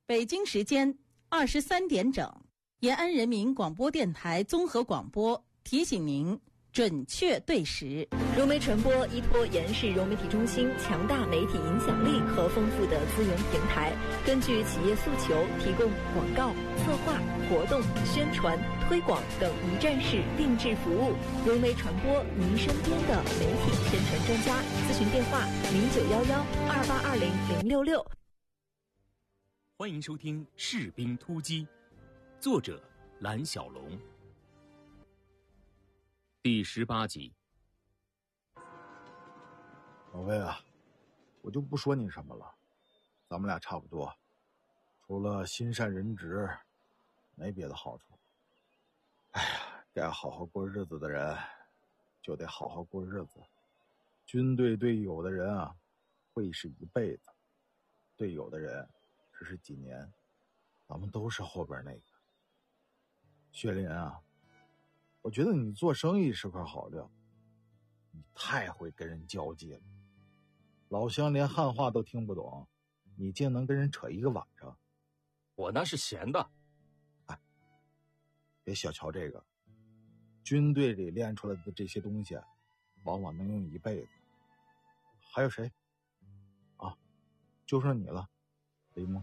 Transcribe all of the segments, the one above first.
北京时间23点整，延安人民广播电台综合广播提醒您准确对时。 融媒传播依托延世融媒体中心强大媒体影响力和丰富的资源平台，根据企业诉求提供广告、策划、活动、宣传、推广等一站式定制服务。融媒传播，您身边的媒体宣传专家。咨询电话0911282066。 欢迎收听《士兵突击》，作者蓝小龙。第18集。 老魏啊，我就不说你什么了，咱们俩差不多，除了心善人直，没别的好处。哎呀，该好好过日子的人，就得好好过日子。军队对有的人啊，会是一辈子；对有的人，只是几年。咱们都是后边那个。薛林啊，我觉得你做生意是块好料，你太会跟人交际了。老乡连汉话都听不懂，你竟能跟人扯一个晚上。 我那是闲的。 哎，别小瞧这个，军队里练出来的这些东西，往往能用一辈子。还有谁？啊，就剩你了，李梦。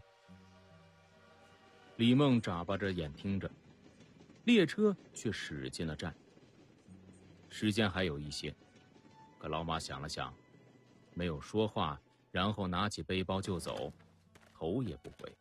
李梦眨巴着眼听着，列车却驶进了站。时间还有一些，可老马想了想，没有说话，然后拿起背包就走，头也不回。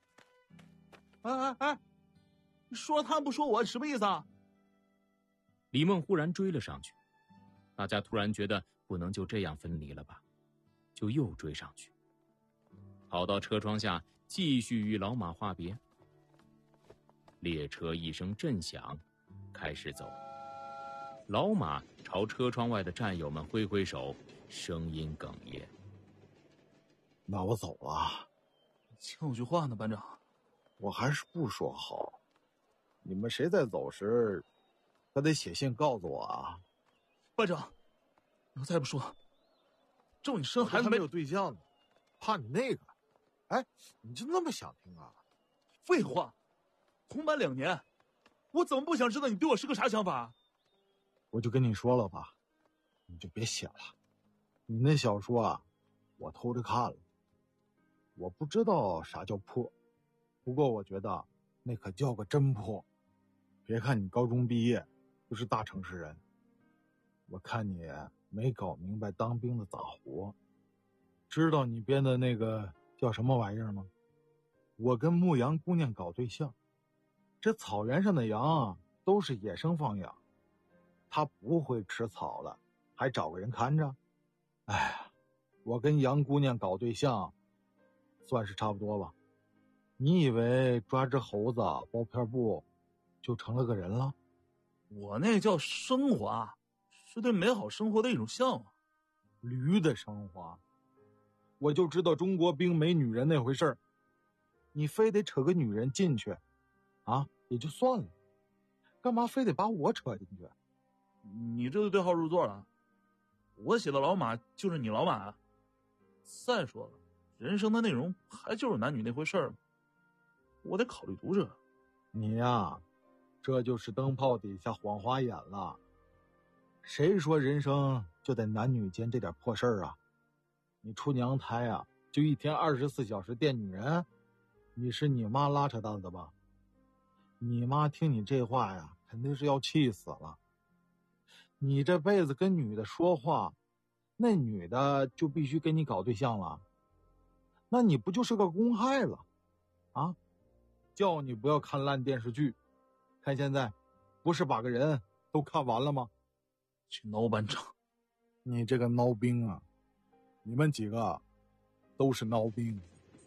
哎，说他不说我什么意思啊？ 李梦忽然追了上去，大家突然觉得不能就这样分离了吧，就又追上去，跑到车窗下继续与老马话别。列车一声震响，开始走。老马朝车窗外的战友们挥挥手，声音哽咽：“ 那我走了。” 欠我句话呢，班长。 我还是不说好。你们谁在走时，可得写信告诉我啊。 班长，你要再不说，咒你生孩子没有对象呢，怕你那个。哎，你就那么想听啊？ 废话，同班2年，我怎么不想知道你对我是个啥想法？ 我就跟你说了吧，你就别写了。你那小说啊，我偷着看了，我不知道啥叫破，不过我觉得那可叫个真破。别看你高中毕业就是大城市人，我看你没搞明白当兵的咋活。知道你编的那个叫什么玩意儿吗？我跟牧羊姑娘搞对象，这草原上的羊啊都是野生放养，他不会吃草了，还找个人看着。哎呀，我跟羊姑娘搞对象算是差不多吧。你以为抓只猴子包片布就成了个人了？ 我那叫升华，是对美好生活的一种向往。 驴的升华，我就知道中国兵没女人那回事儿。你非得扯个女人进去啊，也就算了，干嘛非得把我扯进去？ 你这就对号入座了。我写的老马就是你老马。再说了，人生的内容还就是男女那回事儿嘛，我得考虑读者。 你呀，这就是灯泡底下晃花眼了。谁说人生就得男女间这点破事儿啊？你出娘胎啊，就一天24小时惦女人？你是你妈拉扯大的吧？你妈听你这话呀，肯定是要气死了。你这辈子跟女的说话，那女的就必须跟你搞对象了，那你不就是个公害了啊？叫你不要看烂电视剧，看现在不是把个人都看完了吗？ 去孬班长， 你这个孬兵啊，你们几个都是孬兵。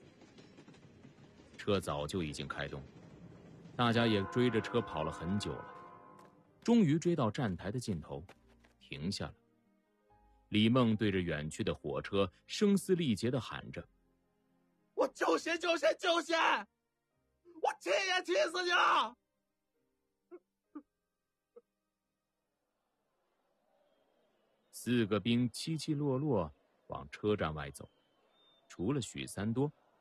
车早就已经开动，大家也追着车跑了很久了，终于追到站台的尽头，停下了。李梦对着远去的火车声嘶力竭地喊着：“ 我就写！我气也气死你了！” 4个兵起起落落往车站外走，除了许三多，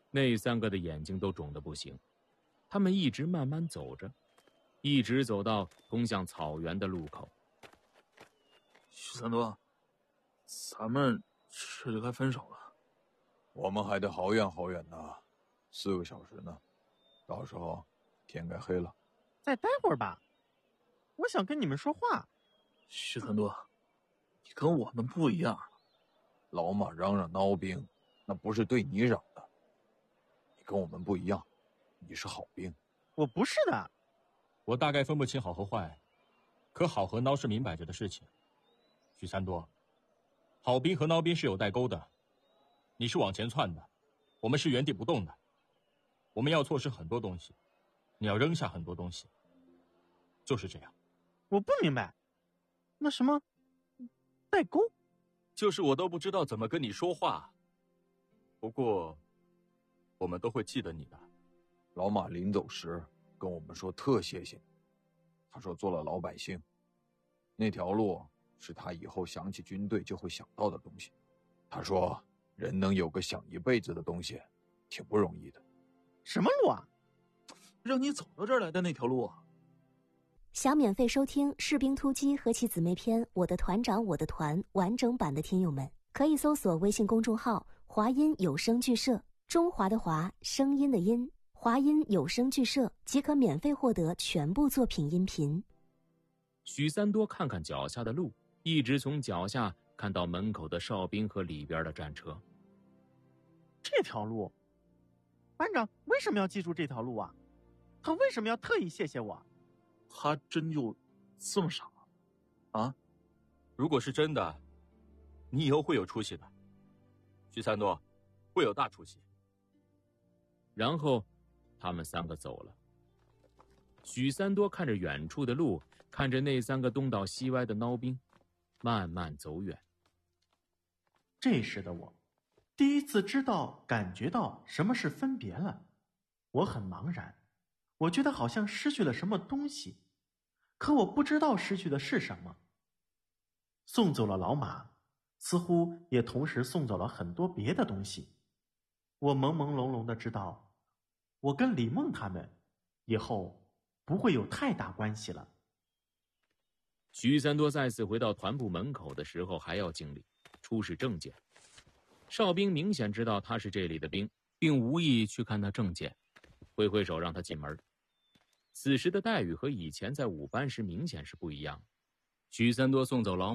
那三个的眼睛都肿得不行。他们一直慢慢走着，一直走到通向草原的路口。 许三多，咱们这就该分手了。 我们还得好远好远呢，4个小时呢，到时候天该黑了。 再待会儿吧，我想跟你们说话。 许三多，你跟我们不一样。 老马嚷嚷孬兵，那不是对你嚷的。你跟我们不一样，你是好兵。 我不是的。 我大概分不清好和坏，可好和孬是明摆着的事情。许三多，好兵和孬兵是有代沟的。你是往前窜的，我们是原地不动的。我们要错失很多东西，你要扔下很多东西，就是这样。 我不明白，那什么代沟？ 就是我都不知道怎么跟你说话。不过，我们都会记得你的。 老马临走时跟我们说特谢谢你，他说做了老百姓，那条路是他以后想起军队就会想到的东西。他说人能有个想一辈子的东西，挺不容易的。 什么路啊？ 让你走到这儿来的那条路啊。 想免费收听《士兵突击》和其姊妹篇《我的团长我的团》完整版的听友们，可以搜索微信公众号华音有声剧社，中华的华，声音的音，华音有声剧社，即可免费获得全部作品音频。 许三多看看脚下的路，一直从脚下看到门口的哨兵和里边的战车。 这条路，班长为什么要记住这条路啊？他为什么要特意谢谢我？ 他真就这么傻啊？ 如果是真的，你以后会有出息的。许三多，会有大出息。 然后他们三个走了。许三多看着远处的路，看着那三个东倒西歪的孬兵慢慢走远。 这时的我第一次知道感觉到什么是分别了。我很茫然，我觉得好像失去了什么东西，可我不知道失去的是什么。送走了老马，似乎也同时送走了很多别的东西。我朦朦胧胧的知道，我跟李梦他们以后不会有太大关系了。 许三多再次回到团部门口的时候，还要经理出示证件。哨兵明显知道他是这里的兵，并无意去看他证件，挥挥手让他进门。此时的待遇和以前在5班时明显是不一样。许三多送走老